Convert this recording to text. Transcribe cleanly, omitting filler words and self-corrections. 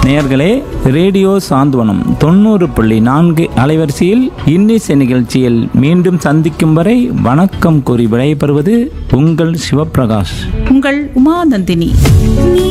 நேயர்களே, ரேடியோ சாந்தவனம் 90.4 அலைவரிசையில் இன்னிசை நிகழ்ச்சியில் மீண்டும் சந்திக்கும் வரை வணக்கம் கூறி விடைபெறுவது உங்கள் சிவப்பிரகாஷ். உங்கள் உமாநந்தினி.